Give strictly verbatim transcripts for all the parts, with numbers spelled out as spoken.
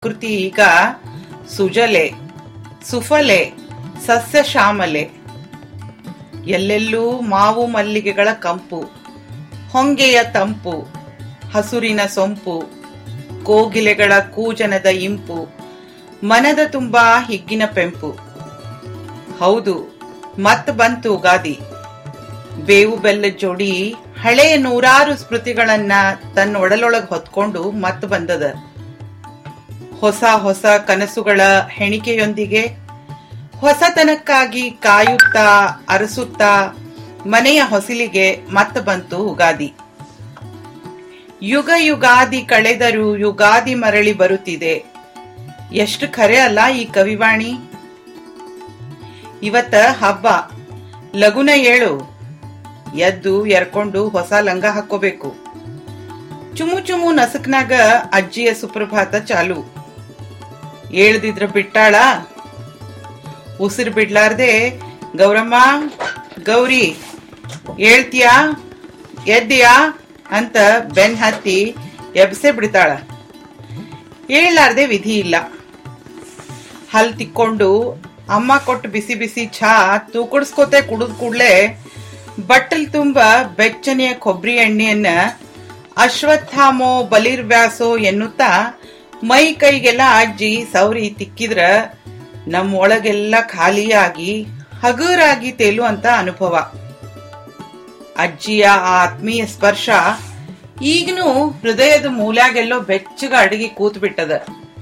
ಕೃತಿ ಈಗ ಸುಜಲೆ ಸುಫಲೆ ಸಸ್ಯ ಶ್ಯಾಮಲೆ. ಎಲ್ಲೆಲ್ಲೂ ಮಾವು ಮಲ್ಲಿಗೆಗಳ ಕಂಪು, ಹೊಂಗೆಯ ತಂಪು, ಹಸುರಿನ ಸೊಂಪು, ಕೋಗಿಲೆಗಳ ಕೂಜನದ ಇಂಪು, ಮನದ ತುಂಬಾ ಹಿಗ್ಗಿನ ಪೆಂಪು. ಹೌದು, ಮತ್ ಬಂತು ಗಾದಿ. ಬೇವು ಬೆಲ್ಲದ ಜೋಡಿ ಹಳೆಯ ನೂರಾರು ಸ್ಮೃತಿಗಳನ್ನ ತನ್ನ ಒಡಲೊಳಗ್ ಹೊತ್ಕೊಂಡು ಮತ್ ಬಂದದ. ಹೊಸ ಹೊಸ ಕನಸುಗಳ ಹೆಣಿಕೆಯೊಂದಿಗೆ ಹೊಸತನಕ್ಕಾಗಿ ಕಾಯುತ್ತಾ ಅರಸುತ್ತಾ ಮನೆಯ ಹೊಸಿಲಿಗೆ ಮತ್ತ ಬಂತು ಉಗಾದಿ. ಯುಗ ಯುಗಾದಿ ಕಳೆದರೂ ಯುಗಾದಿ ಮರಳಿ ಬರುತ್ತಿದೆ. ಎಷ್ಟು ಖರೆ ಅಲ್ಲ ಈ ಕವಿವಾಣಿ. ಇವತ್ತ ಹಬ್ಬ, ಲಗುನ ಏಳು. ಎದ್ದು ಎರ್ಕೊಂಡು ಹೊಸ ಲಂಗ ಹಾಕೋಬೇಕು. ಚುಮು ಚುಮು ನಸಕ್ನಾಗ ಅಜ್ಜಿಯ ಸುಪ್ರಭಾತ ಚಾಲು. ಏಳ್ದಿದ್ರ ಬಿಟ್ಟಾಳ. ಉಸಿರು ಬಿಡ್ಲಾರ್ದೆ ಗೌರಮ್ಮ, ಗೌರಿ ಏಳ್ತೀಯಾ, ಎದ್ದೀಯಾ ಅಂತ ಬೆನ್ ಹತ್ತಿ ಎಬ್ಸೆ ಬಿಡ್ತಾಳ. ಏಳಲಾರ್ದೆ ವಿಧಿ ಇಲ್ಲ. ಹಲ್ ತಿಕ್ಕೊಂಡು ಅಮ್ಮ ಕೊಟ್ಟು ಬಿಸಿ ಬಿಸಿ ಚಹಾ ತೂಕಡಿಸ್ಕೋತೆ ಕುಡಿದ್ ಕೂಡ್ಲೆ ಬಟ್ಟಲ್ ತುಂಬ ಬೆಚ್ಚನೆಯ ಕೊಬ್ಬರಿ ಎಣ್ಣೆಯನ್ನ ಅಶ್ವತ್ಥಾಮೋ ಬಲಿರ್ವ್ಯಾಸೋ ಎನ್ನುತ್ತಾ ಮೈ ಕೈಗೆಲ್ಲ ಅಜ್ಜಿ ಸೌರಿ ತಿಕ್ಕಿದ್ರ ನಮ್ಮ ಒಳಗೆಲ್ಲ ಖಾಲಿಯಾಗಿ ಹಗುರಾಗಿ ತೇಲುವಂತ ಅನುಭವ. ಅಜ್ಜಿಯ ಆ ಆತ್ಮೀಯ ಸ್ಪರ್ಶ ಈಗನೂ ಹೃದಯದ ಮೂಲ್ಯಾಗೆಲ್ಲೋ ಬೆಚ್ಚಗ ಅಡಗಿ ಕೂತ್ ಬಿಟ್ಟದ.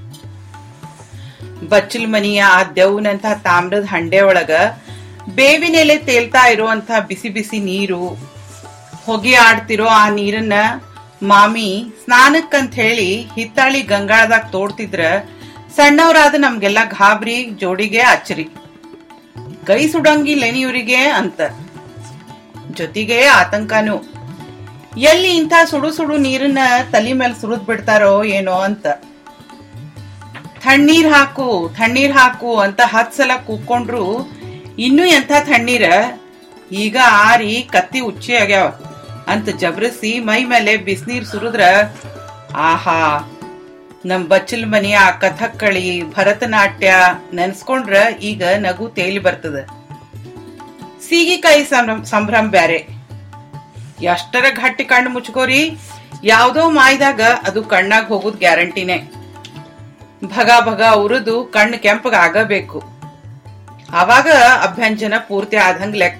ಬಚ್ಚಲ್ ಮನಿಯ ಆ ದೆವ್ನಂತ ತಾಮ್ರದ ಹಂಡೆ ಒಳಗ ಬೇವಿನೆಲೆ ತೇಲ್ತಾ ಇರುವಂತ ಬಿಸಿ ಬಿಸಿ ನೀರು, ಹೊಗೆ ಆಡ್ತಿರೋ ಆ ನೀರನ್ನ ಮಾಮಿ ಸ್ನಾನಕ್ಕಂತ ಹೇಳಿ ಹಿತ್ತಾಳಿ ಗಂಗಾಳದಾಗ ತೋಡ್ತಿದ್ರ ಸಣ್ಣವರಾದ ನಮ್ಗೆಲ್ಲ ಗಾಬರಿ, ಜೋಡಿಗೆ ಅಚ್ಚರಿ. ಕೈ ಸುಡಂಗಿಲ್ಲೇನಿ ಇವ್ರಿಗೆ ಅಂತ, ಜೊತೆಗೆ ಆತಂಕನೂ. ಎಲ್ಲಿ ಇಂಥ ಸುಡು ಸುಡು ನೀರನ್ನ ತಲೆ ಮೇಲೆ ಸುರಿದ್ ಬಿಡ್ತಾರೋ ಏನೋ ಅಂತ. ತಣ್ಣೀರ್ ಹಾಕು ತಣ್ಣೀರ್ ಹಾಕು ಅಂತ ಹತ್ ಸಲ ಕೂಕೊಂಡ್ರು ಇನ್ನೂ ಎಂಥ ತಣ್ಣೀರ, ಈಗ ಆರಿ ಕತ್ತಿ ಉಚ್ಚಿ ಆಗ್ಯಾವ ಅಂತ ಜಬರಿಸಿ ಮೈ ಮೇಲೆ ಬಿಸಿನೀರ್ ಸುರಿದ್ರ ಆಹಾ, ನಮ್ ಬಚ್ಚಲ್ ಮನೆಯ ಕಥಕ್ಕಳಿ ಭರತನಾಟ್ಯ ನೆನ್ಸ್ಕೊಂಡ್ರ ಈಗ ನಗು ತೇಲಿ ಬರ್ತದ. ಸೀಗಿಕಾಯಿ ಸಂಭ್ರಮ ಬ್ಯಾರೆ. ಎಷ್ಟರ ಗಟ್ಟಿ ಕಣ್ಣು ಮುಚ್ಕೋರಿ, ಯಾವ್ದೋ ಮಾಯ್ದಾಗ ಅದು ಕಣ್ಣಾಗ ಹೋಗುದ್ ಗ್ಯಾರಂಟಿನೇ. ಭಗ ಭಗ ಉರಿದು ಕಣ್ಣು ಕೆಂಪಗ ಆಗಬೇಕು. ಆವಾಗ ಅಭ್ಯಂಜನ ಪೂರ್ತಿ ಆದಂಗ್ ಲೆಕ್ಕ.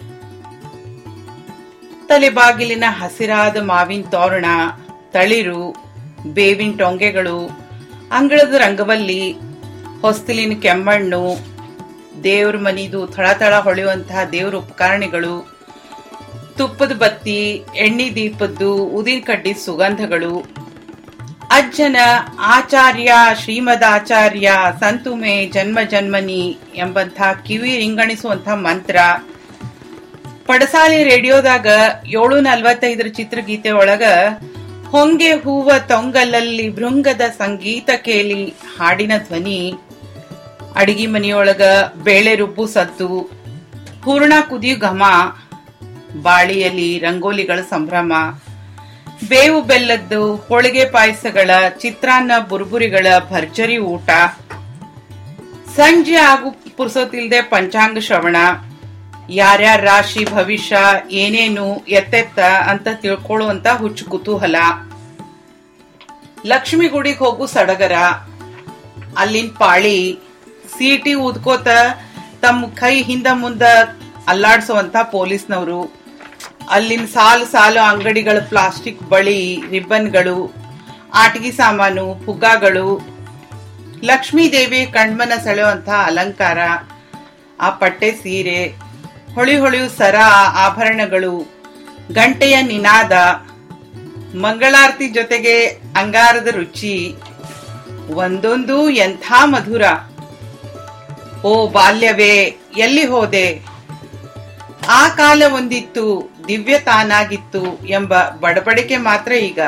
ತಲೆಬಾಗಿಲಿನ ಹಸಿರಾದ ಮಾವಿನ ತೋರಣ, ತಳಿರು, ಬೇವಿನ ಟೊಂಗೆಗಳು, ಅಂಗಳದ ರಂಗವಲ್ಲಿ, ಹೊಸ್ತಿಲಿನ ಕೆಮ್ಮಣ್ಣು, ದೇವ್ರ ಮನಿದು ಥಳಥಳ ಹೊಳೆಯುವಂತಹ ದೇವ್ರ ಉಪಕರಣಗಳು, ತುಪ್ಪದ ಬತ್ತಿ, ಎಣ್ಣೆ ದೀಪದ್ದು ಉದಿನ ಕಡ್ಡಿ ಸುಗಂಧಗಳು, ಅಜ್ಜನ ಆಚಾರ್ಯ ಶ್ರೀಮದ್ ಆಚಾರ್ಯ ಸಂತುಮೆ ಜನ್ಮ ಜನ್ಮನಿ ಎಂಬಂಥ ಕಿವಿ ರಿಂಗಣಿಸುವಂಥ ಮಂತ್ರ, ಪಡಸಾಲಿ ರೇಡಿಯೋದಾಗ ಏಳು ನಲ್ವತ್ತೈದರ ಚಿತ್ರಗೀತೆ ಒಳಗ ಹೊಂಗೆ ಹೂವ ತೊಂಗಲಲ್ಲಿ ಭೃಂಗದ ಸಂಗೀತ ಕೇಳಿ ಹಾಡಿನ ಧ್ವನಿ, ಅಡಿಗೆ ಮನೆಯೊಳಗ ಬೇಳೆ ರುಬ್ಬು ಸದ್ದು, ಹೂರ್ಣ ಕುದಿಯು ಘಮ, ಬಾಳಿಯಲ್ಲಿ ರಂಗೋಲಿಗಳ ಸಂಭ್ರಮ, ಬೇವು ಬೆಲ್ಲದ್ದು ಹೋಳಿಗೆ ಪಾಯಸಗಳ, ಚಿತ್ರಾನ್ನ ಬುರ್ಬುರಿಗಳ ಭರ್ಜರಿ ಊಟ, ಸಂಜೆ ಆಗು ಪುರ್ಸೋತಿಲ್ದೆ ಪಂಚಾಂಗ ಶ್ರವಣ, ಯಾರ್ಯಾರ ರಾಶಿ ಭವಿಷ್ಯ ಏನೇನು ಎತ್ತೆತ್ತ ಅಂತ ತಿಳ್ಕೊಳ್ಳುವಂತ ಹುಚ್ಚು ಕುತೂಹಲ, ಲಕ್ಷ್ಮಿ ಗುಡಿಗೆ ಹೋಗು ಸಡಗರ, ಅಲ್ಲಿನ ಪಾಳಿ, ಸೀಟಿ ಊದ್ಕೋತ ತಮ್ಮ ಕೈ ಹಿಂದ ಮುಂದ ಅಲ್ಲಾಡ್ಸುವಂತ ಪೊಲೀಸ್ನವರು, ಅಲ್ಲಿನ ಸಾಲು ಸಾಲು ಅಂಗಡಿಗಳ ಪ್ಲಾಸ್ಟಿಕ್ ಬಳಿ, ರಿಬ್ಬನ್ಗಳು, ಆಟಿಕೆ ಸಾಮಾನು, ಪುಗ್ಗಾಗಳು, ಲಕ್ಷ್ಮೀ ದೇವಿ ಕಣ್ಮನ ಸೆಳೆಯುವಂತ ಅಲಂಕಾರ, ಆ ಪಟ್ಟೆ ಸೀರೆ, ಹೊಳಿ ಹೊಳೆಯು ಸರ, ಆಭರಣಗಳು, ಗಂಟೆಯ ನಿನಾದ, ಮಂಗಳಾರತಿ ಜೊತೆಗೆ ಅಂಗಾರದ ರುಚಿ, ಒಂದೊಂದು ಎಂಥ ಮಧುರ. ಓ ಬಾಲ್ಯವೇ ಎಲ್ಲಿ ಹೋದೆ, ಆ ಕಾಲ ಒಂದಿತ್ತು ದಿವ್ಯ ತಾನಾಗಿತ್ತು ಎಂಬ ಬಡಬಡಿಕೆ ಮಾತ್ರ ಈಗ.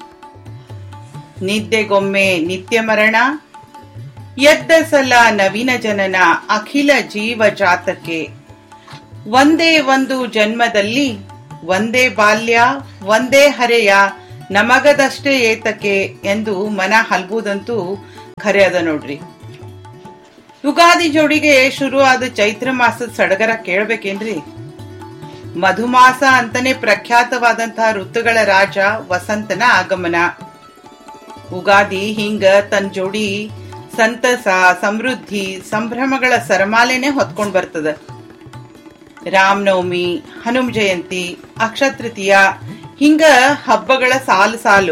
ನಿದ್ದೆಗೊಮ್ಮೆ ನಿತ್ಯ ಮರಣ, ಎದ್ದ ಸಲ ನವೀನ ಜನನ, ಅಖಿಲ ಜೀವ ಜಾತಕ್ಕೆ ಒಂದೇ ಒಂದು ಜನ್ಮದಲ್ಲಿ ಒಂದೇ ಬಾಲ್ಯ ಒಂದೇ ಹರೆಯ ನಮಗದಷ್ಟೇ ಏತಕ್ಕೆ ಎಂದು ಮನ ಹಲ್ಬುದಂತೂ ಖರೆ ಅದ ನೋಡ್ರಿ. ಯುಗಾದಿ ಜೋಡಿಗೆ ಶುರು ಆದ ಚೈತ್ರ ಮಾಸದ ಸಡಗರ ಕೇಳ್ಬೇಕೇನ್ರಿ? ಮಧುಮಾಸ ಅಂತಾನೆ ಪ್ರಖ್ಯಾತವಾದಂತಹ ಋತುಗಳ ರಾಜ ವಸಂತನ ಆಗಮನ. ಉಗಾದಿ ಹಿಂಗ ತನ್ನ ಜೋಡಿ ಸಂತಸ, ಸಮೃದ್ಧಿ, ಸಂಭ್ರಮಗಳ ಸರಮಾಲೆನೆ ಹೊತ್ಕೊಂಡ್ ಬರ್ತದ. ರಾಮನವಮಿ, ಹನುಮ ಜಯಂತಿ, ಅಕ್ಷಯ ತೃತೀಯ ಹಿಂಗ ಹಬ್ಬಗಳ ಸಾಲು ಸಾಲು.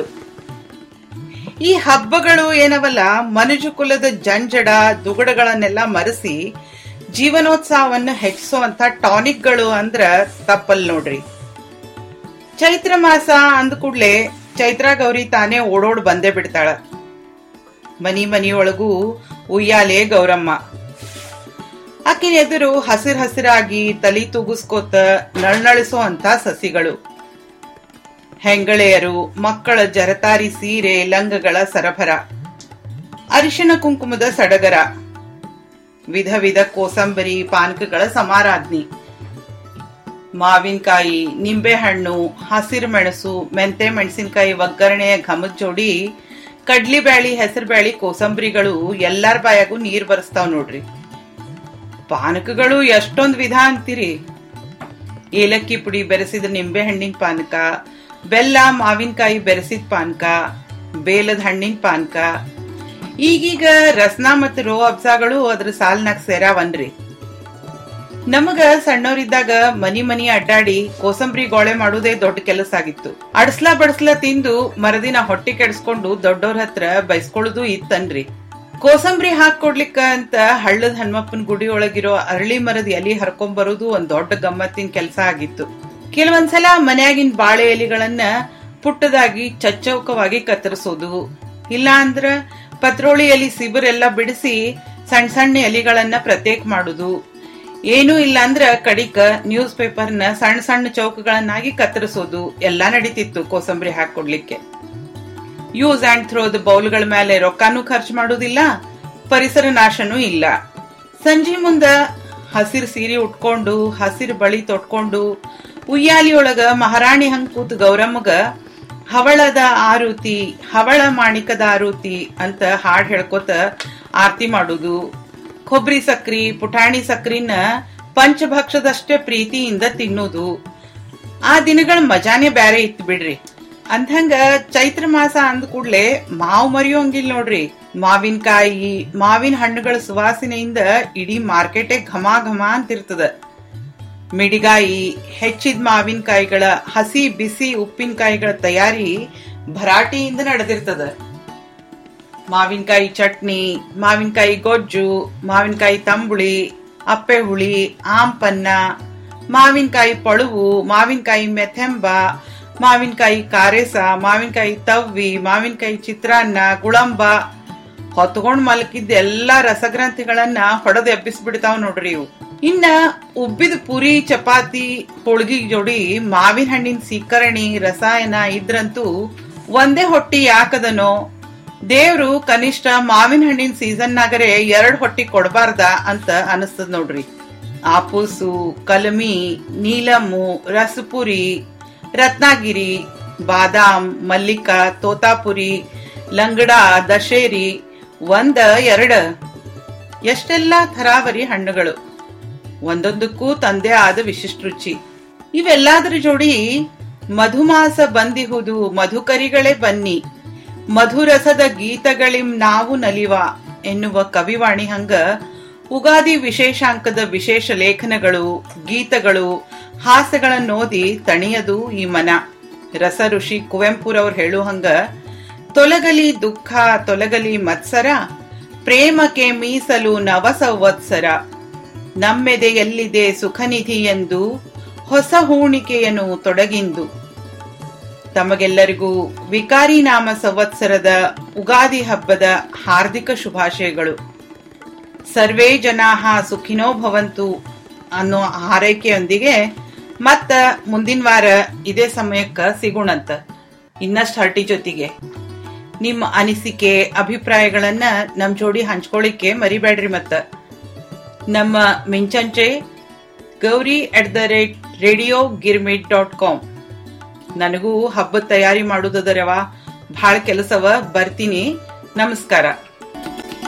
ಈ ಹಬ್ಬಗಳು ಏನವಲ್ಲ, ಮನುಜ ಕುಲದ ಜಂಜಡ ದುಗಡಗಳನ್ನೆಲ್ಲ ಮರೆಸಿ ಜೀವನೋತ್ಸಾಹವನ್ನು ಹೆಚ್ಚಿಸುವಂತ ಟಾನಿಕ್ಗಳು ಅಂದ್ರ ತಪ್ಪಲ್ ನೋಡ್ರಿ. ಚೈತ್ರ ಮಾಸ ಅಂದ ಕೂಡ್ಲೆ ಚೈತ್ರ ಗೌರಿ ತಾನೇ ಓಡೋಡ್ ಬಂದೇ ಬಿಡ್ತಾಳ. ಮನಿ ಮನಿಯೊಳಗೂ ಉಯ್ಯಾಲೆ ಗೌರಮ್ಮ. ಆಕಿನ ಎದುರು ಹಸಿರು ಹಸಿರಾಗಿ ತಲಿ ತೂಗಿಸ್ಕೋತ ನಳ್ನಳಿಸೋ ಅಂತ ಸಸಿಗಳು, ಹೆಂಗಳೆಯರು, ಮಕ್ಕಳ ಜರತಾರಿ ಸೀರೆ ಲಂಗಗಳ ಸರಬರ, ಅರಿಶಿಣ ಕುಂಕುಮದ ಸಡಗರ, ವಿಧ ವಿಧ ಕೋಸಂಬರಿ ಪಾನಕಗಳ ಸಮಾರಾಧನೆ, ಮಾವಿನಕಾಯಿ, ನಿಂಬೆಹಣ್ಣು, ಹಸಿರು ಮೆಣಸು, ಮೆಂತೆ ಮೆಣಸಿನಕಾಯಿ ಒಗ್ಗರಣೆಯ ಘಮದ ಜೋಡಿ ಕಡ್ಲಿ ಬ್ಯಾಳಿ, ಹೆಸರು ಬ್ಯಾಳಿ, ಕೋಸಂಬರಿಗಳು ಎಲ್ಲಾರ ಬಾಯಾಗೂ ನೀರ್ ಬರ್ಸ್ತಾವ್ ನೋಡ್ರಿ. ಪಾನಕಗಳು ಎಷ್ಟೊಂದ್ ವಿಧ ಅಂತೀರಿ. ಏಲಕ್ಕಿ ಪುಡಿ ಬೆರೆಸಿದ ನಿಂಬೆ ಹಣ್ಣಿನ ಪಾನಕ, ಬೆಲ್ಲ ಮಾವಿನಕಾಯಿ ಬೆರೆಸಿದ ಪಾನಕ, ಬೇಲದ ಹಣ್ಣಿನ ಪಾನಕ. ಈಗೀಗ ರಸ್ನಾ ಮತ್ತು ರೋ ಅಬ್ಸಾಗಳು ಅದ್ರ ಸಾಲ್ನಾಗ ಸೇರಾವನ್ರಿ. ನಮಗ ಸಣ್ಣವರಿದ್ದಾಗ ಮನಿ ಮನಿ ಅಡ್ಡಾಡಿ ಕೋಸಂಬರಿ ಗೋಳೆ ಮಾಡುವುದೇ ದೊಡ್ಡ ಕೆಲಸ ಆಗಿತ್ತು. ಅಡ್ಸ್ಲಾ ಬಡ್ಸ್ಲಾ ತಿಂದು ಮರದಿನ ಹೊಟ್ಟೆ ಕೆಡಿಸ್ಕೊಂಡು ದೊಡ್ಡವ್ರ ಹತ್ರ ಬೈಸ್ಕೊಳ್ಳೋದು ಇತ್ತನ್ರಿ. ಕೋಸಂಬರಿ ಹಾಕೊಡ್ಲಿಕ್ಕ ಅಂತ ಹಳ್ಳದ ಹನುಮಪ್ಪನ ಗುಡಿ ಒಳಗಿರೋ ಅರಳಿ ಮರದ ಎಲಿ ಹರ್ಕೊಂಡ್ ಬರೋದು ಒಂದ್ ದೊಡ್ಡ ಗಮ್ಮತ್ತಿನ ಕೆಲಸ ಆಗಿತ್ತು. ಕೆಲವೊಂದ್ಸಲ ಮನ್ಯಾಗಿನ ಬಾಳೆ ಎಲಿಗಳನ್ನ ಪುಟ್ಟದಾಗಿ ಚಚ್ಚೌಕವಾಗಿ ಕತ್ತರಿಸೋದು, ಇಲ್ಲ ಅಂದ್ರ ಪತ್ರೋಳಿ ಎಲಿ ಸಿಬಿರೆಲ್ಲ ಬಿಡಿಸಿ ಸಣ್ಣ ಸಣ್ಣ ಎಲಿಗಳನ್ನ ಪ್ರತ್ಯೇಕ ಮಾಡುದು, ಏನೂ ಇಲ್ಲ ಅಂದ್ರ ಕಡಿಕ ನ್ಯೂಸ್ ಪೇಪರ್ನ ಸಣ್ಣ ಸಣ್ಣ ಚೌಕಗಳನ್ನಾಗಿ ಕತ್ತರಿಸೋದು ಎಲ್ಲಾ ನಡೀತಿತ್ತು ಕೋಸಂಬರಿ ಹಾಕೊಡ್ಲಿಕ್ಕೆ. ಯೂಸ್ ಅಂಡ್ ಥ್ರೋದ ಬೌಲ್ಗಳ ಮೇಲೆ ರೊಕ್ಕಾನು ಖರ್ಚು ಮಾಡುದಿಲ್ಲ, ಪರಿಸರ ನಾಶನೂ ಇಲ್ಲ. ಸಂಜೆ ಮುಂದ ಹಸಿರು ಸೀರೆ ಉಟ್ಕೊಂಡು ಹಸಿರು ಬಳಿ ತೊಟ್ಕೊಂಡು ಉಯ್ಯಾಲಿಯೊಳಗ ಮಹಾರಾಣಿ ಹಂಗ್ ಕೂತ್ ಗೌರಮ್ಮಗ ಹವಳದ ಆರುತಿ, ಹವಳ ಮಾಣಿಕದ ಆರುತಿ ಅಂತ ಹಾಡ್ ಹೇಳ್ಕೊತ ಆರತಿ ಮಾಡುದು, ಕೊಬ್ಬರಿ ಸಕ್ರಿ ಪುಟಾಣಿ ಸಕ್ರಿನ ಪಂಚಭಕ್ಷದಷ್ಟೇ ಪ್ರೀತಿಯಿಂದ ತಿನ್ನೋದು. ಆ ದಿನಗಳ ಮಜಾನೇ ಬ್ಯಾರೆ ಇತ್ತು ಬಿಡ್ರಿ. ಅಂದಂಗ ಚೈತ್ರ ಮಾಸ ಅಂದ ಕೂಡ್ಲೆ ಮಾವು ಮರಿಯೋಂಗಿಲ್ಲ ನೋಡ್ರಿ. ಮಾವಿನಕಾಯಿ, ಮಾವಿನ ಹಣ್ಣುಗಳ ಸುವಾಸನೆಯಿಂದ ಇಡೀ ಮಾರ್ಕೆಟೇ ಘಮ ಘಮ ಅಂತಿರ್ತದ. ಮಿಡಿಗಾಯಿ, ಹೆಚ್ಚಿದ ಮಾವಿನಕಾಯಿಗಳ ಹಸಿ ಬಿಸಿ ಉಪ್ಪಿನಕಾಯಿಗಳ ತಯಾರಿ ಭರಾಟೆಯಿಂದ ನಡೆದಿರ್ತದ. ಮಾವಿನಕಾಯಿ ಚಟ್ನಿ, ಮಾವಿನಕಾಯಿ ಗೊಜ್ಜು, ಮಾವಿನಕಾಯಿ ತಂಬುಳಿ, ಅಪ್ಪೆ ಹುಳಿ, ಆಂಪನ್ನ, ಮಾವಿನಕಾಯಿ ಪಳುವು, ಮಾವಿನಕಾಯಿ ಮೆಥೆಂಬ, ಮಾವಿನಕಾಯಿ ಕಾರೇಸ, ಮಾವಿನಕಾಯಿ ತವ್ವಿ, ಮಾವಿನಕಾಯಿ ಚಿತ್ರಾನ್ನ, ಗುಳಂಬ ಹೊತ್ಕೊಂಡ್ ಮಲಕಿದ್ದ ಎಲ್ಲಾ ರಸಗ್ರಂಥಿಗಳನ್ನ ಹೊಡೆದು ಎಬ್ಬಿಸ್ಬಿಡ್ತಾವ್ ನೋಡ್ರಿ ಇವು. ಇನ್ನ ಉಬ್ಬಿದ ಪುರಿ, ಚಪಾತಿ, ಹೋಳ್ಗಿ ಜೋಡಿ ಮಾವಿನ ಹಣ್ಣಿನ ಸೀಕರಣಿ, ರಸಾಯನ ಇದ್ರಂತೂ ಒಂದೇ ಹೊಟ್ಟಿ ಯಾಕದನೋ. ದೇವ್ರು ಕನಿಷ್ಠ ಮಾವಿನ ಹಣ್ಣಿನ ಸೀಸನ್ನಾಗರೆ ಎರಡ್ ಹೊಟ್ಟಿ ಕೊಡಬಾರ್ದ ಅಂತ ಅನಿಸ್ತದ ನೋಡ್ರಿ. ಆಪೂಸು, ಕಲಮಿ, ನೀಲಮ್ಮು, ರಸಪುರಿ, ರತ್ನಾಗಿರಿ, ಬಾದಾಮ್, ಮಲ್ಲಿಕ, ತೋತಾಪುರಿ, ಲಂಗಡ, ದಶೇರಿ ಒಂದ ಎರಡ ಎಷ್ಟೆಲ್ಲಾ ಥರಾವರಿ ಹಣ್ಣುಗಳು, ಒಂದೊಂದಕ್ಕೂ ತಂದೆ ಆದ ವಿಶಿಷ್ಟ ರುಚಿ. ಇವೆಲ್ಲಾದ್ರ ಜೋಡಿ ಮಧುಮಾಸ ಬಂದಿಹುದು, ಮಧುಕರಿಗಳೇ ಬನ್ನಿ, ಮಧುರಸದ ಗೀತಗಳಿಂ ನಾವು ನಲಿವ ಎನ್ನುವ ಕವಿವಾಣಿ ಹಂಗ ಉಗಾದಿ ವಿಶೇಷಾಂಕದ ವಿಶೇಷ ಲೇಖನಗಳು, ಗೀತಗಳು, ಹಾಸ್ಯಗಳನ್ನೋದಿ ತಣಿಯದು ಈ ಮನ. ರಸ ಋಷಿ ಕುವೆಂಪುರವ್ರು ಹೇಳು ಹಂಗ, ತೊಲಗಲಿ ದುಃಖ ತೊಲಗಲಿ ಮತ್ಸರ, ಪ್ರೇಮಕ್ಕೆ ಮೀಸಲು ನವ ಸಂವತ್ಸರ, ನಮ್ಮೆದೆಯಲ್ಲಿದೆ ಸುಖನಿಧಿ ಎಂದು ಹೊಸ ಹೂಣಿಕೆಯನ್ನು ತೊಡಗಿಂದು. ತಮಗೆಲ್ಲರಿಗೂ ವಿಕಾರಿ ನಾಮ ಸಂವತ್ಸರದ ಉಗಾದಿ ಹಬ್ಬದ ಹಾರ್ದಿಕ ಶುಭಾಶಯಗಳು. ಸರ್ವೇ ಜನಾಹ ಸುಖಿನೋ ಭವಂತು ಅನ್ನೋ ಹಾರೈಕೆಯೊಂದಿಗೆ ಮತ್ತ ಮುಂದಿನ ವಾರ ಇದೇ ಸಮಯಕ್ಕ ಸಿಗೋಣಂತ ಇನ್ನಷ್ಟು ಹರಟಿ ಜೊತೆಗೆ. ನಿಮ್ಮ ಅನಿಸಿಕೆ ಅಭಿಪ್ರಾಯಗಳನ್ನ ನಮ್ ಜೋಡಿ ಹಂಚ್ಕೊಳ್ಳಿಕ್ಕೆ ಮರಿಬೇಡ್ರಿ. ಮತ್ತ ನಮ್ಮ ಮಿಂಚಂಚೆ Gauri at the rate radio girmit dot com. ನನಗೂ ಹಬ್ಬದ ತಯಾರಿ ಮಾಡುದರವ, ಭಾಳ ಕೆಲಸವ, ಬರ್ತೀನಿ. ನಮಸ್ಕಾರ.